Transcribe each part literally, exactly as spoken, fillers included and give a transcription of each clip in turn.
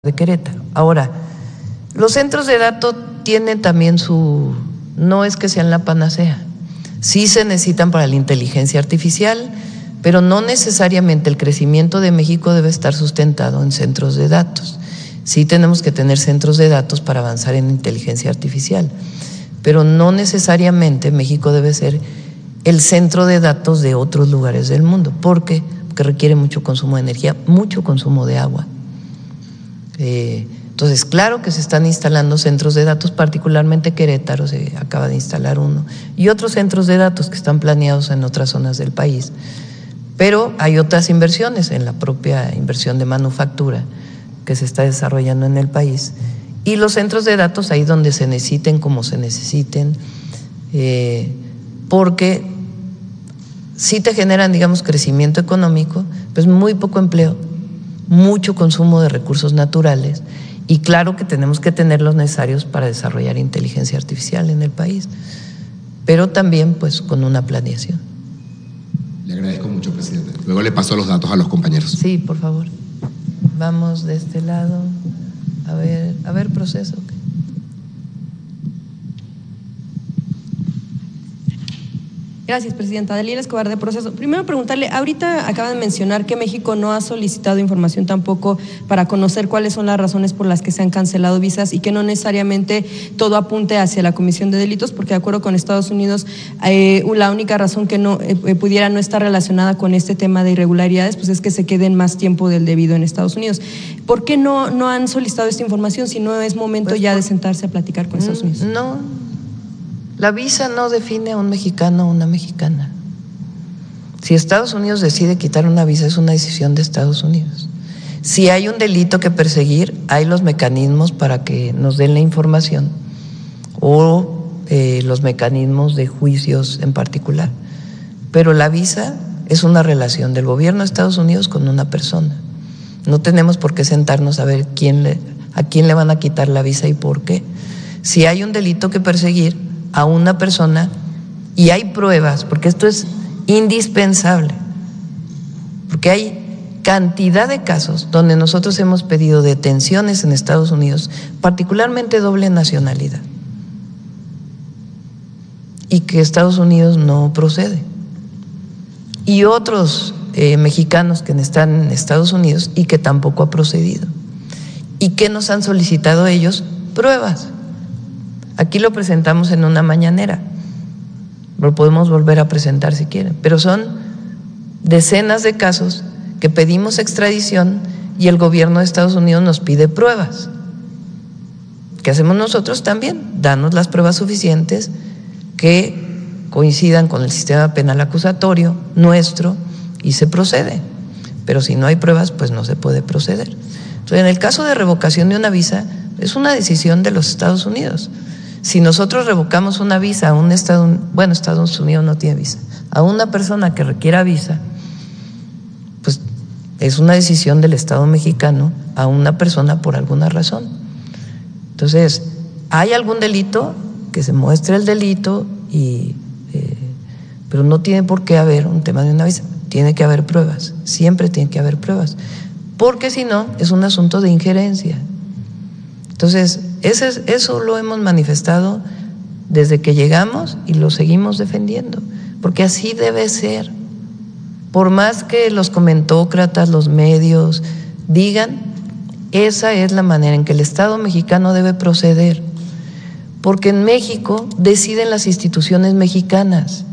de Querétaro. Ahora, los centros de datos tienen también su, no es que sean la panacea, sí se necesitan para la inteligencia artificial, pero no necesariamente el crecimiento de México debe estar sustentado en centros de datos. Sí tenemos que tener centros de datos para avanzar en inteligencia artificial, pero no necesariamente México debe ser el centro de datos de otros lugares del mundo. ¿Por qué? Porque requiere mucho consumo de energía, mucho consumo de agua. Eh, entonces, claro que se están instalando centros de datos, particularmente Querétaro, se acaba de instalar uno, y otros centros de datos que están planeados en otras zonas del país. Pero hay otras inversiones en la propia inversión de manufactura que se está desarrollando en el país. Y los centros de datos ahí donde se necesiten, como se necesiten, eh, porque sí te generan, digamos, crecimiento económico, pues muy poco empleo, mucho consumo de recursos naturales, y claro que tenemos que tener los necesarios para desarrollar inteligencia artificial en el país, pero también pues con una planeación. Le agradezco mucho, presidente. Luego le paso los datos a los compañeros. Sí, por favor. Vamos de este lado. A ver, a ver, proceso. Gracias, presidenta. Deliela Escobar, de Proceso. Primero preguntarle, ahorita acaba de mencionar que México no ha solicitado información tampoco para conocer cuáles son las razones por las que se han cancelado visas y que no necesariamente todo apunte hacia la comisión de delitos, porque de acuerdo con Estados Unidos, eh, la única razón que no eh, pudiera no estar relacionada con este tema de irregularidades, pues es que se queden más tiempo del debido en Estados Unidos. ¿Por qué no, no han solicitado esta información si no es momento pues, ya de sentarse a platicar con Estados Unidos? No. La visa no define a un mexicano o una mexicana. Si Estados Unidos decide quitar una visa, es una decisión de Estados Unidos. Si hay un delito que perseguir, hay los mecanismos para que nos den la información o eh, los mecanismos de juicios en particular. Pero la visa es una relación del gobierno de Estados Unidos con una persona. No tenemos por qué sentarnos a ver quién le, a quién le van a quitar la visa y por qué. Si hay un delito que perseguir a una persona y hay pruebas, porque esto es indispensable, porque hay cantidad de casos donde nosotros hemos pedido detenciones en Estados Unidos, particularmente doble nacionalidad, y que Estados Unidos no procede, y otros eh, mexicanos que están en Estados Unidos y que tampoco ha procedido, y que nos han solicitado ellos pruebas. Aquí lo presentamos en una mañanera, lo podemos volver a presentar si quieren, pero son decenas de casos que pedimos extradición y el gobierno de Estados Unidos nos pide pruebas. ¿Qué hacemos nosotros también? Danos las pruebas suficientes que coincidan con el sistema penal acusatorio nuestro y se procede, pero si no hay pruebas, pues no se puede proceder. Entonces, en el caso de revocación de una visa, es una decisión de los Estados Unidos. Si nosotros revocamos una visa a un Estado, bueno, Estados Unidos no tiene visa, a una persona que requiera visa, pues es una decisión del Estado mexicano a una persona por alguna razón. Entonces, ¿hay algún delito? Que se muestre el delito, y, eh, pero no tiene por qué haber un tema de una visa, tiene que haber pruebas, siempre tiene que haber pruebas, porque si no, es un asunto de injerencia. Entonces, ese, eso lo hemos manifestado desde que llegamos y lo seguimos defendiendo, porque así debe ser. Por más que los comentócratas, los medios digan, esa es la manera en que el Estado mexicano debe proceder, porque en México deciden las instituciones mexicanas,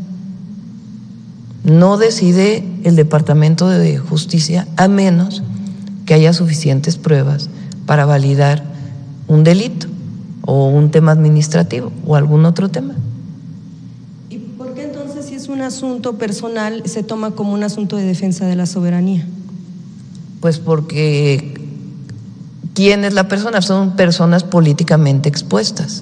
no decide el Departamento de Justicia, a menos que haya suficientes pruebas para validar un delito o un tema administrativo o algún otro tema. ¿Y por qué entonces, si es un asunto personal, se toma como un asunto de defensa de la soberanía? Pues porque ¿quién es la persona? Son personas políticamente expuestas,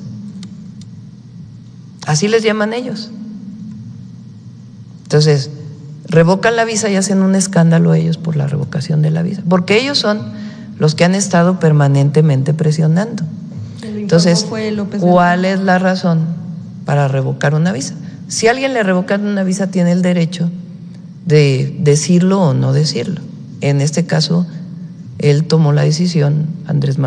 así les llaman ellos. Entonces, revocan la visa y hacen un escándalo ellos por la revocación de la visa, porque ellos son los que han estado permanentemente presionando. Entonces, ¿cuál es la razón para revocar una visa? Si a alguien le revocan una visa, tiene el derecho de decirlo o no decirlo. En este caso, él tomó la decisión, Andrés Manuel